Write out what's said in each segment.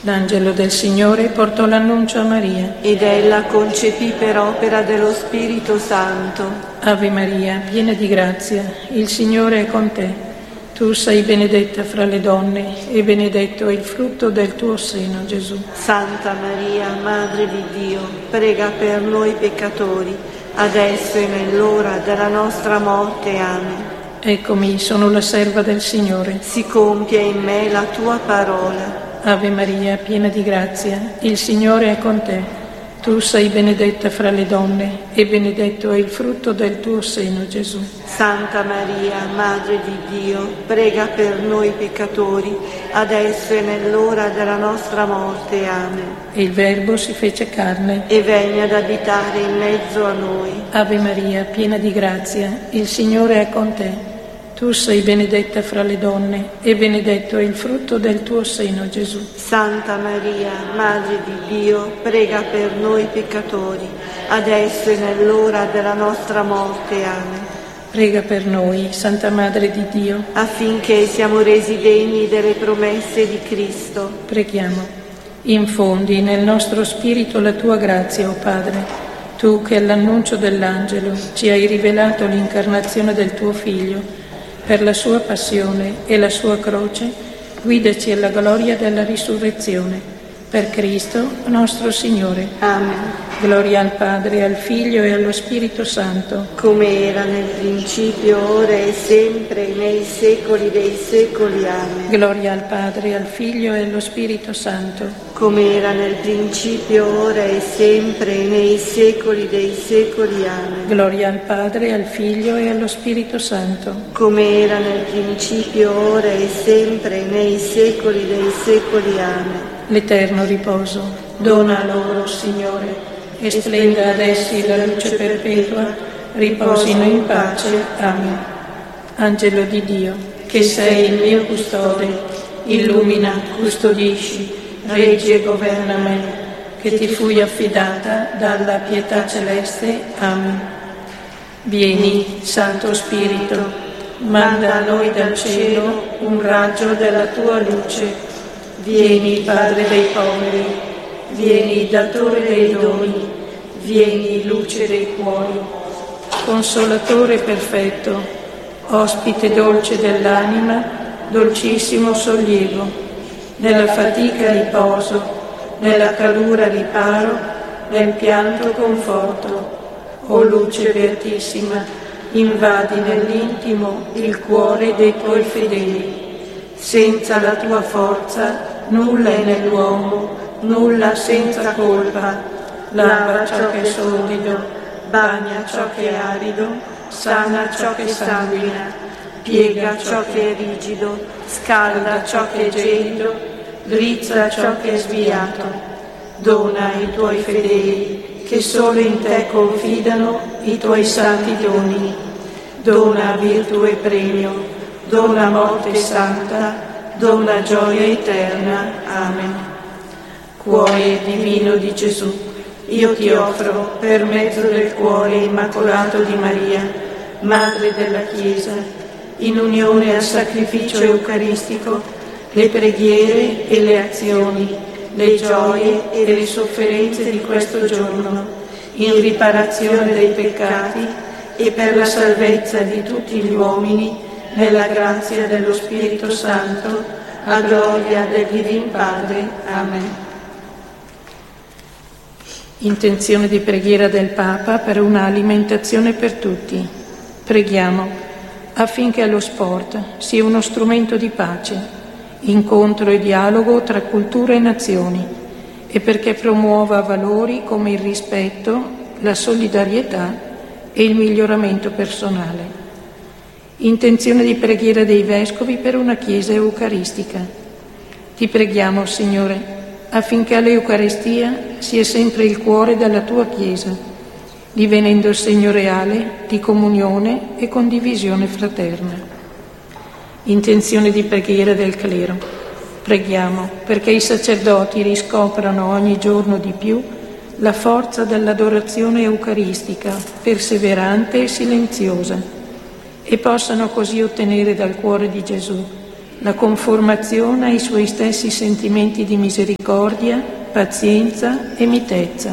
L'angelo del Signore portò l'annuncio a Maria. Ed ella concepì per opera dello Spirito Santo. Ave Maria, piena di grazia, il Signore è con te. Tu sei benedetta fra le donne e benedetto è il frutto del tuo seno, Gesù. Santa Maria, Madre di Dio, prega per noi peccatori, adesso e nell'ora della nostra morte. Amen. Eccomi, sono la serva del Signore. Si compia in me la tua parola. Ave Maria, piena di grazia, il Signore è con te. Tu sei benedetta fra le donne e benedetto è il frutto del tuo seno, Gesù. Santa Maria, Madre di Dio, prega per noi peccatori, adesso e nell'ora della nostra morte. Amen. E il Verbo si fece carne e venne ad abitare in mezzo a noi. Ave Maria, piena di grazia, il Signore è con te. Tu sei benedetta fra le donne e benedetto è il frutto del tuo seno, Gesù. Santa Maria, Madre di Dio, prega per noi peccatori, adesso e nell'ora della nostra morte. Amen. Prega per noi, Santa Madre di Dio, affinché siamo resi degni delle promesse di Cristo. Preghiamo. Infondi nel nostro spirito la tua grazia, o Padre, tu che all'annuncio dell'angelo ci hai rivelato l'incarnazione del tuo Figlio. Per la sua passione e la sua croce, guidaci alla gloria della risurrezione. Per Cristo nostro Signore. Amen. Gloria al Padre, al Figlio e allo Spirito Santo. Come era nel principio, ora e sempre, nei secoli dei secoli. Amen. Gloria al Padre, al Figlio e allo Spirito Santo. Come era nel principio, ora e sempre, nei secoli dei secoli. Amen. Gloria al Padre, al Figlio e allo Spirito Santo. Come era nel principio, ora e sempre, nei secoli dei secoli. Amen. L'eterno riposo dona loro, Signore, e splenda ad essi la luce perpetua, riposino in pace. Amen. Angelo di Dio, che sei il mio custode, illumina, custodisci, reggi e governa me, che ti fui affidata dalla pietà celeste. Amen. Vieni, Santo Spirito, manda a noi dal cielo un raggio della tua luce. Vieni, Padre dei poveri, vieni, datore dei doni, vieni, luce dei cuori, consolatore perfetto, ospite dolce dell'anima, dolcissimo sollievo, nella fatica riposo, nella calura riparo, nel pianto conforto. O luce beatissima, invadi nell'intimo il cuore dei tuoi fedeli. Senza la tua forza nulla è nell'uomo, nulla senza colpa. Lava ciò che è sordido, bagna ciò che è arido, sana ciò che sanguina, piega ciò che è rigido, scalda ciò che è gelido, drizza ciò che è sviato. Dona ai tuoi fedeli, che solo in te confidano, i tuoi santi doni. Dona virtù e premio, dona morte santa, dona gioia eterna. Amen. Cuore divino di Gesù, io ti offro, per mezzo del cuore immacolato di Maria, Madre della Chiesa, in unione al sacrificio eucaristico, le preghiere e le azioni, le gioie e le sofferenze di questo giorno, in riparazione dei peccati e per la salvezza di tutti gli uomini, nella grazia dello Spirito Santo, a gloria del Divin Padre. Amen. Intenzione di preghiera del Papa per una alimentazione per tutti. Preghiamo affinché lo sport sia uno strumento di pace, incontro e dialogo tra culture e nazioni, e perché promuova valori come il rispetto, la solidarietà e il miglioramento personale. Intenzione di preghiera dei Vescovi per una Chiesa eucaristica. Ti preghiamo, Signore, affinché l'Eucaristia sia sempre il cuore della tua Chiesa, divenendo il segno reale di comunione e condivisione fraterna. Intenzione di preghiera del clero. Preghiamo perché i sacerdoti riscoprano ogni giorno di più la forza dell'adorazione eucaristica, perseverante e silenziosa, e possano così ottenere dal cuore di Gesù la conformazione ai suoi stessi sentimenti di misericordia, pazienza e mitezza.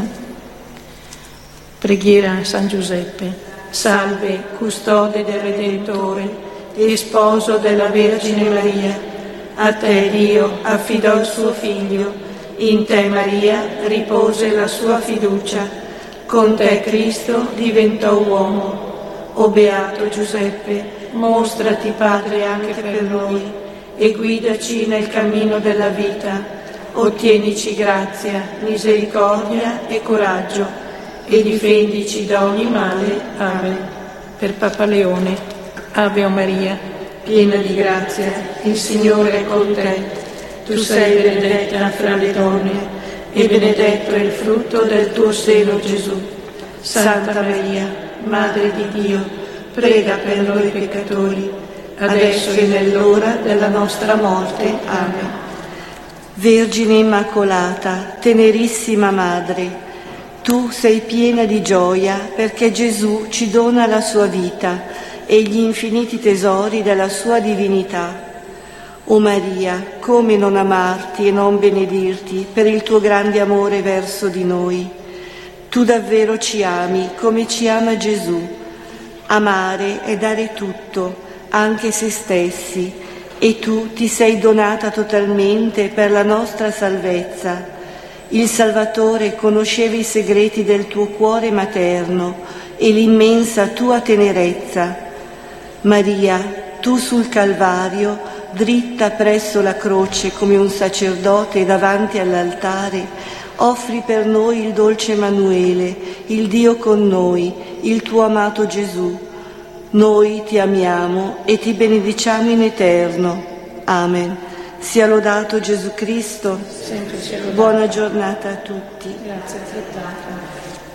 Preghiera a San Giuseppe. Salve, custode del Redentore e sposo della Vergine Maria. A te Dio affidò il suo Figlio, in te Maria ripose la sua fiducia, con te Cristo diventò uomo. O Beato Giuseppe, mostrati Padre anche per noi e guidaci nel cammino della vita. Ottienici grazia, misericordia e coraggio e difendici da ogni male. Amen. Per Papa Leone. Ave Maria, piena di grazia, il Signore è con te. Tu sei benedetta fra le donne e benedetto è il frutto del tuo seno, Gesù. Santa Maria, Madre di Dio, prega per noi peccatori, adesso e nell'ora della nostra morte. Amen. Vergine Immacolata, tenerissima Madre, tu sei piena di gioia perché Gesù ci dona la sua vita e gli infiniti tesori della sua divinità. O Maria, come non amarti e non benedirti per il tuo grande amore verso di noi? Tu davvero ci ami come ci ama Gesù. Amare è dare tutto, anche se stessi, e tu ti sei donata totalmente per la nostra salvezza. Il Salvatore conosceva i segreti del tuo cuore materno e l'immensa tua tenerezza. Maria, tu sul Calvario, dritta presso la croce come un sacerdote davanti all'altare, offri per noi il dolce Emanuele, il Dio con noi, il tuo amato Gesù. Noi ti amiamo e ti benediciamo in eterno. Amen. Sia lodato Gesù Cristo. Sempre sia lodato. Buona giornata a tutti. Grazie altrettanto.